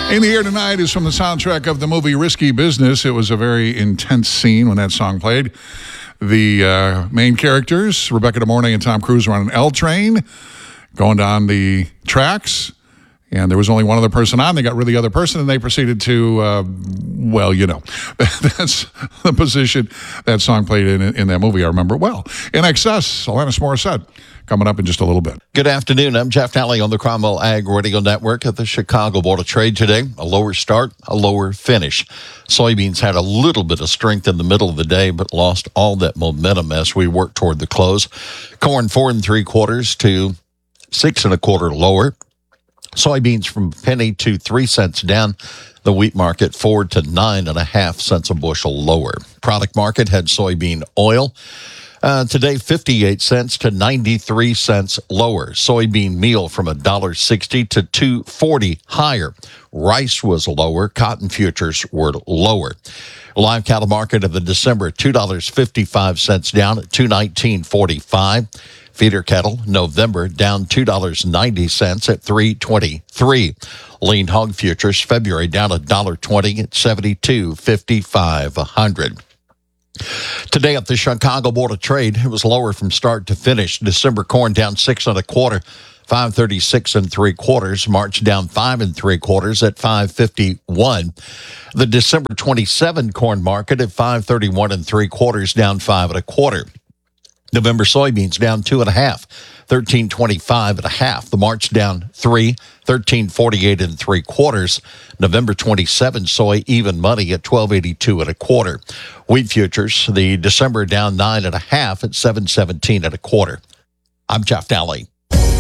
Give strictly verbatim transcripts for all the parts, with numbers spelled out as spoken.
In the Air Tonight is from the soundtrack of the movie Risky Business. It was a very intense scene when that song played. The uh, main characters, Rebecca De Mornay and Tom Cruise, were on an L train going down the tracks, and there was only one other person on. They got rid of the other person, and they proceeded to, uh, well, you know, that's the position that song played in in that movie. I remember it well. In Excess, Alanis Morissette, coming up in just a little bit. Good afternoon. I'm Jeff Nally on the Cromwell Ag Radio Network at the Chicago Board of Trade today. A lower start, a lower finish. Soybeans had a little bit of strength in the middle of the day, but lost all that momentum as we work toward the close. Corn four and three quarters to six and a quarter lower. Soybeans from a penny to three cents down. The wheat market four to nine and a half cents a bushel lower. Product market had soybean oil. Uh, today, fifty-eight cents to ninety-three cents lower. Soybean meal from one dollar sixty to two forty higher. Rice was lower. Cotton futures were lower. Live cattle market of the December, two dollars and fifty-five cents down at two nineteen forty-five. Feeder cattle, November, down two dollars and ninety cents at three twenty-three. Lean hog futures, February, down one dollar twenty at seventy-two fifty-five a hundred. Today at the Chicago Board of Trade, it was lower from start to finish. December corn down six and a quarter, five thirty-six and three quarters. March down five and three quarters at five fifty-one. The December twenty-seven corn market at five thirty-one and three quarters, down five and a quarter. November soybeans down two and a half, thirteen twenty-five and a half. The March down three, thirteen forty-eight and three quarters. November twenty-seven soy even money at twelve eighty-two and a quarter. Wheat futures, the December down nine and a half at seven seventeen and a quarter. I'm Jeff Nally.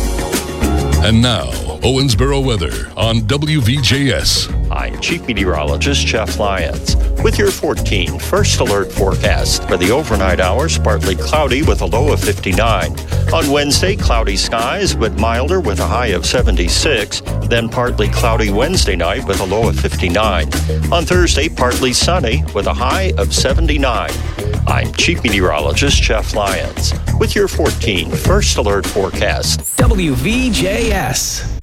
And now, Owensboro weather on W V J S. I'm Chief Meteorologist Jeff Lyons with your fourteen First Alert forecast. For the overnight hours, partly cloudy with a low of fifty-nine. On Wednesday, cloudy skies but milder with a high of seventy-six. Then partly cloudy Wednesday night with a low of fifty-nine. On Thursday, partly sunny with a high of seventy-nine. I'm Chief Meteorologist Jeff Lyons with your fourteen First Alert forecast. W V J S.